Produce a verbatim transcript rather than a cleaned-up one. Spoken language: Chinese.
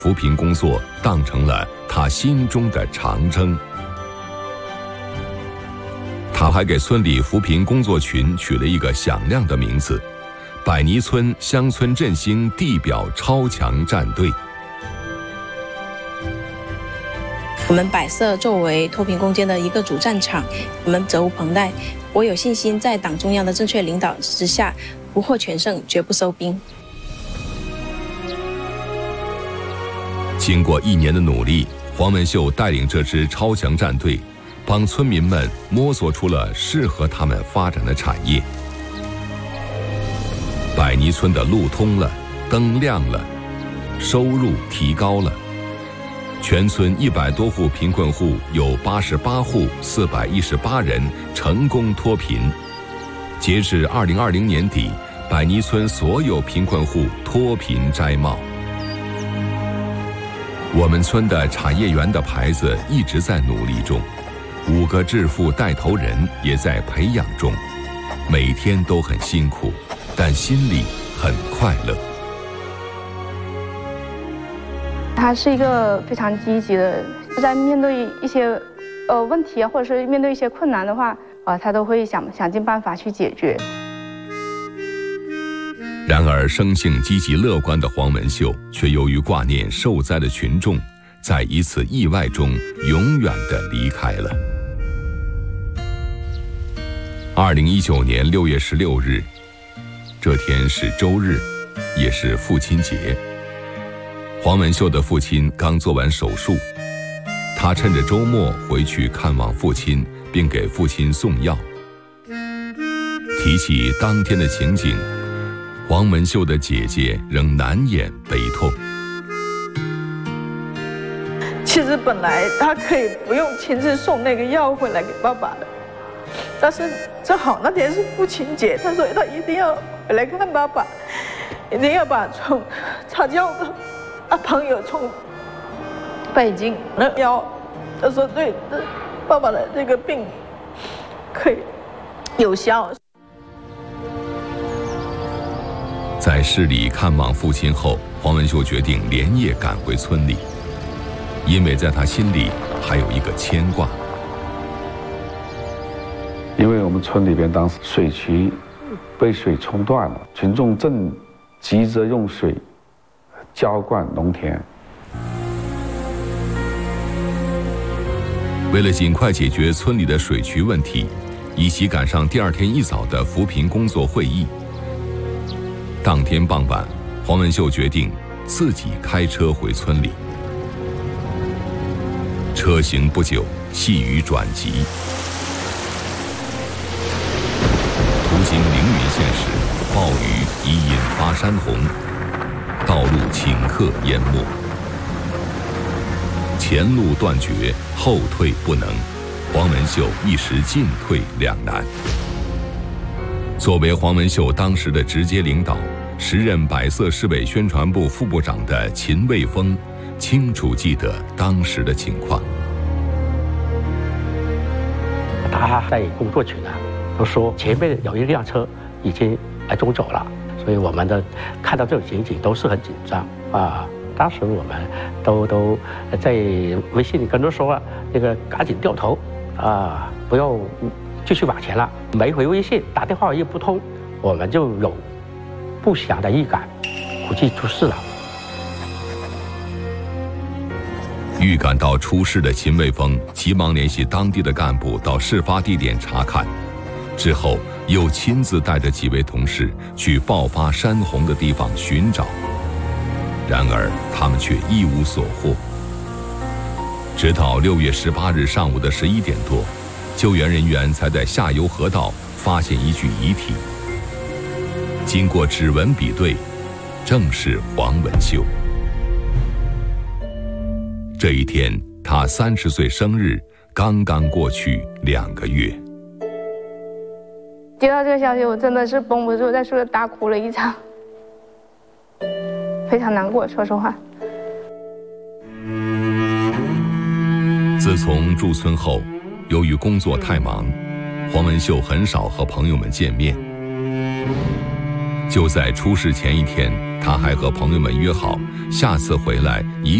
扶贫工作当成了他心中的长征。他还给村里扶贫工作群取了一个响亮的名字——百泥村乡村振兴地表超强战队。 我们摆设作为脱贫攻坚的一个主战场，我们责无旁贷。我有信心，在党中央的正确领导之下，不获全胜，绝不收兵。 经过一年的努力，黄文秀带领这支超强战队，帮村民们摸索出了适合他们发展的产业。百泥村的路通了，灯亮了，收入提高了。全村一百多户贫困户有八十八户，四百一十八人成功脱贫。截至二零二零年底，百泥村所有贫困户脱贫摘帽。我们村的产业园的牌子一直在努力中，五个致富带头人也在培养中，每天都很辛苦，但心里很快乐。 他是一个非常积极的，在面对一些呃问题啊，或者是面对一些困难的话，啊、呃，他都会想想尽办法去解决。 然而，生性积极乐观的黄文秀却由于挂念受灾的群众，在一次意外中永远地离开了。二零一九年六月十六日，这天是周日，也是父亲节。黄文秀的父亲刚做完手术，他趁着周末回去看望父亲，并给父亲送药。提起当天的情景，黄文秀的姐姐仍难掩悲痛。 其实本来他可以不用亲自送那个药回来给爸爸的，但是正好那天是父亲节，他说他一定要回来看爸爸，一定要把从插教的啊朋友从北京那药，他说对爸爸的这个病可以有效。 在市里看望父亲后，黄文秀决定连夜赶回村里，因为在他心里还有一个牵挂。 因为我们村里边当时水渠被水冲断了，群众正急着用水浇灌农田。 为了尽快解决村里的水渠问题，以及赶上第二天一早的扶贫工作会议，当天傍晚，黄文秀决定自己开车回村里。车行不久，细雨转急，途经凌云县时，暴雨已引发山洪，道路顷刻淹没，前路断绝，后退不能，黄文秀一时进退两难。作为黄文秀当时的直接领导，时任百色市委宣传部副部长的秦卫峰清楚记得当时的情况。 他在工作群呢，都说前面有一辆车已经来中走了，所以我们的看到这种情景都是很紧张啊。当时我们都都在微信里跟他说，那个赶紧掉头啊，不要继续往前了。没回微信，打电话又不通，我们就有不祥的预感，估计出事了。 预感到出事的秦卫峰急忙联系当地的干部到事发地点查看，之后又亲自带着几位同事去爆发山洪的地方寻找，然而他们却一无所获。直到六月十八日上午的十一点多，救援人员才在下游河道发现一具遗体。经过指纹比对，正是黄文秀。这一天，他三十岁生日刚刚过去两个月。 接到这个消息，我真的是绷不住，在宿舍大哭了一场，非常难过，说实话。 自从驻村后，由于工作太忙，黄文秀很少和朋友们见面。就在出事前一天，他还和朋友们约好下次回来一